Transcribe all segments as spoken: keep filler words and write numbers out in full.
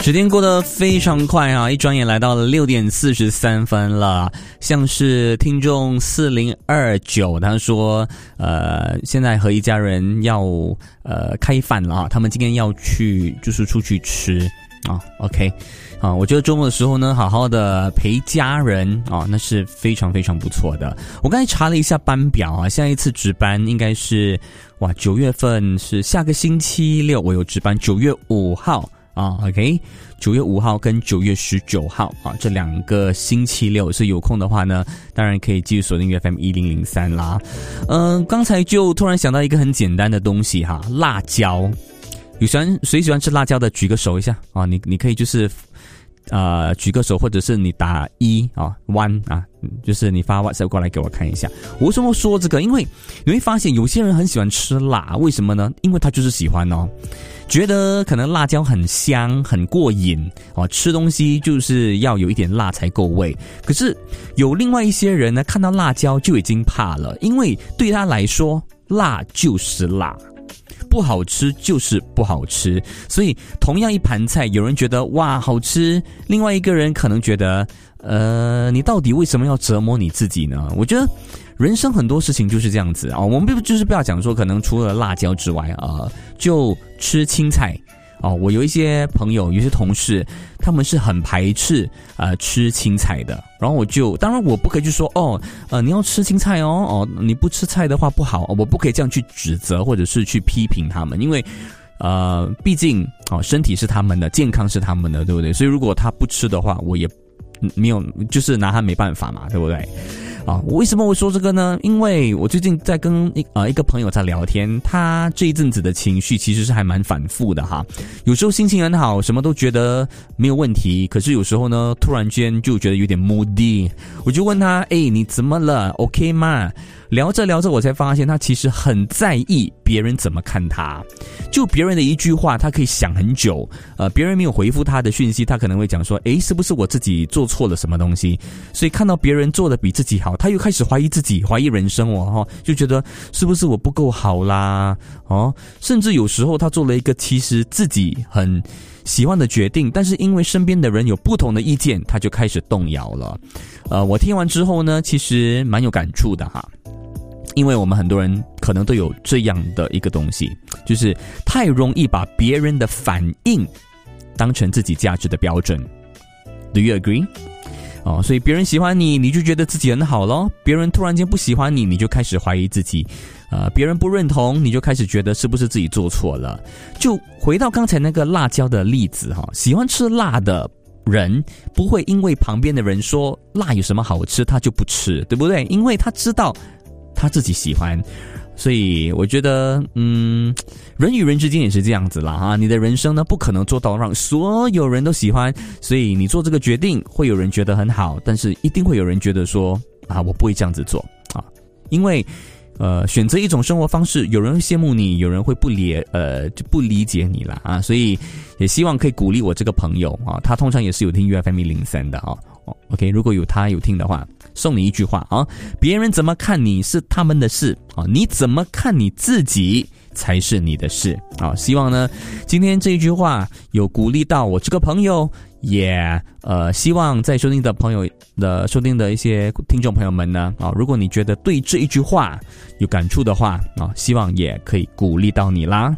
时间过得非常快啊，一转眼来到了六点四十三分了。像是听众四零二九他说呃，现在和一家人要呃开饭了啊，他们今天要去就是出去吃啊 OK 啊，我觉得周末的时候呢，好好的陪家人啊，那是非常非常不错的。我刚才查了一下班表啊，下一次值班应该是哇九月份是下个星期六我有值班，九月五号啊 OK 九月五号跟九月十九号啊，这两个星期六是有空的话呢，当然可以继续锁定 U F M 一零零三啦。嗯、呃，刚才就突然想到一个很简单的东西哈，辣椒。有喜欢谁喜欢吃辣椒的举个手一下啊，你你可以就是呃举个手，或者是你打一啊 one 啊，就是你发 WhatsApp 过来给我看一下。我为什么说这个？因为你会发现有些人很喜欢吃辣，为什么呢？因为他就是喜欢哦，觉得可能辣椒很香很过瘾哦，吃东西就是要有一点辣才够味。可是有另外一些人呢，看到辣椒就已经怕了，因为对他来说辣就是辣，不好吃就是不好吃。所以同样一盘菜，有人觉得哇好吃，另外一个人可能觉得呃，你到底为什么要折磨你自己呢？我觉得人生很多事情就是这样子啊，我们就是不要讲说可能除了辣椒之外啊，就吃青菜哦。我有一些朋友有些同事他们是很排斥呃吃青菜的，然后我就当然我不可以去说哦呃你要吃青菜哦哦你不吃菜的话不好，我不可以这样去指责或者是去批评他们，因为呃毕竟哦身体是他们的，健康是他们的，对不对？所以如果他不吃的话，我也没有就是拿他没办法嘛，对不对？啊，我为什么会说这个呢？因为我最近在跟一呃一个朋友在聊天，他这一阵子的情绪其实是还蛮反复的哈。有时候心情很好，什么都觉得没有问题，可是有时候呢，突然间就觉得有点 moody。我就问他，哎，你怎么了 ？OK 吗？聊着聊着，我才发现他其实很在意别人怎么看他。就别人的一句话，他可以想很久。呃，别人没有回复他的讯息，他可能会讲说，诶，是不是我自己做错了什么东西？所以看到别人做的比自己好，他又开始怀疑自己，怀疑人生哦，就觉得是不是我不够好啦？哦，甚至有时候他做了一个其实自己很喜欢的决定，但是因为身边的人有不同的意见，他就开始动摇了。呃，我听完之后呢，其实蛮有感触的哈。因为我们很多人可能都有这样的一个东西，就是太容易把别人的反应当成自己价值的标准。 Do you agree？ 哦，所以别人喜欢你，你就觉得自己很好咯，别人突然间不喜欢你，你就开始怀疑自己，呃，别人不认同，你就开始觉得是不是自己做错了。就回到刚才那个辣椒的例子哈，喜欢吃辣的人不会因为旁边的人说辣有什么好吃他就不吃，对不对？因为他知道他自己喜欢。所以我觉得嗯，人与人之间也是这样子啦哈，你的人生呢不可能做到让所有人都喜欢，所以你做这个决定会有人觉得很好，但是一定会有人觉得说啊我不会这样子做啊，因为呃选择一种生活方式，有人会羡慕你，有人会不理呃就不理解你啦啊，所以也希望可以鼓励我这个朋友啊，他通常也是有听 U F M 一零三的啊。OK， 如果有他有听的话，送你一句话啊：别人怎么看你是他们的事啊，你怎么看你自己才是你的事啊。希望呢，今天这一句话有鼓励到我这个朋友，也呃希望在收听的朋友的收听的一些听众朋友们呢啊，如果你觉得对这一句话有感触的话啊，希望也可以鼓励到你啦。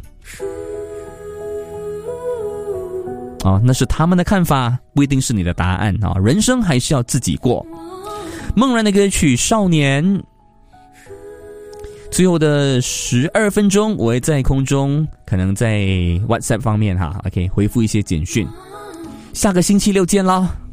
哦，那是他们的看法，不一定是你的答案啊！人生还是要自己过。梦然的歌曲《少年》，最后的十二分钟，我会在空中，可能在 WhatsApp 方面哈 ，OK 回复一些简讯。下个星期六见啦！